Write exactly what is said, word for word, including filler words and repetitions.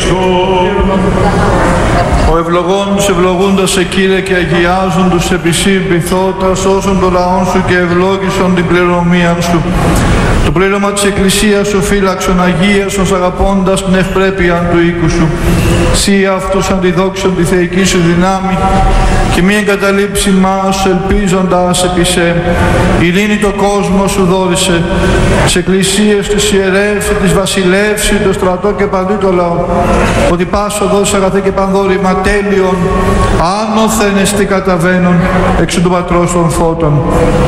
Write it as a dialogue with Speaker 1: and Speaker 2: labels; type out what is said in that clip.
Speaker 1: Ο ευλογών τους ευλογούντας σε Κύριε και αγιάζουν τους επισύν πειθώτα, σώσον το λαόν σου και ευλόγησον την πληρωμία σου. Το πλήρωμα της Εκκλησίας σου φύλαξον αγίασον αγαπώντας την ευπρέπεια του οίκου σου. Σύ αυτούς αντιδόξον τη θεϊκή σου δυνάμει και μη εγκαταλείψει μας ελπίζοντας επί σε. Ειρήνη το κόσμο σου δόρισε, τις εκκλησίες της ιερεύσει, της βασιλεύσει, το στρατό και παντού το λαό. Ότι πάσο δώσει αγαθέ και πανδόρημα τέλειον, άνωθεν εστί καταβαίνον εξ του Πατρός των φώτων.